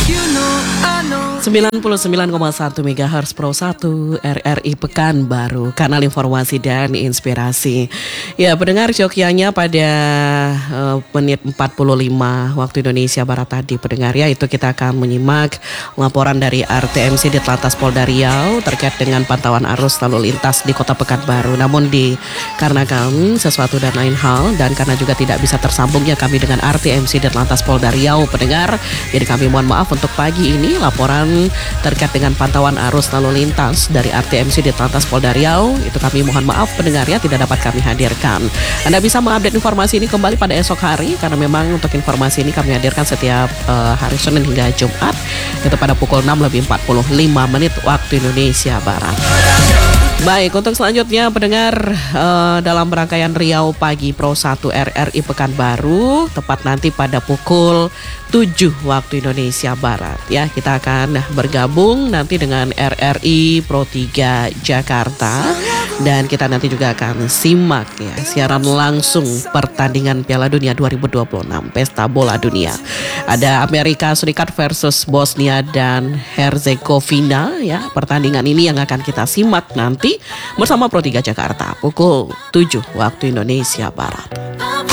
99,1 MHz Pro 1 RRI Pekanbaru, kanal informasi dan inspirasi. Ya, pendengar, jokianya pada menit 45 waktu Indonesia Barat tadi, pendengar, ya, itu kita akan menyimak laporan dari RTMC Ditlantas Polda Riau terkait dengan pantauan arus lalu lintas di Kota Pekanbaru. Namun dikarenakan sesuatu dan lain hal, dan karena juga tidak bisa tersambungnya kami dengan RTMC Ditlantas Polda Riau, pendengar, jadi kami mohon maaf untuk pagi ini laporan terkait dengan pantauan arus lalu lintas dari RTMC Ditlantas Polda Riau itu kami mohon maaf, pendengarnya, tidak dapat kami hadirkan. Anda bisa mengupdate informasi ini kembali pada esok hari, karena memang untuk informasi ini kami hadirkan setiap hari Senin hingga Jumat, itu pada pukul 6:45 waktu Indonesia Barat. Baik, untuk selanjutnya, pendengar, dalam rangkaian Riau Pagi Pro 1 RRI Pekanbaru, tepat nanti pada pukul 7 waktu Indonesia Barat, ya, kita akan bergabung nanti dengan RRI Pro 3 Jakarta, dan kita nanti juga akan simak, ya, siaran langsung pertandingan Piala Dunia 2026 Pesta Bola Dunia. Ada Amerika Serikat versus Bosnia dan Herzegovina, ya, pertandingan ini yang akan kita simak nanti bersama Pro 3 Jakarta pukul 7 waktu Indonesia Barat.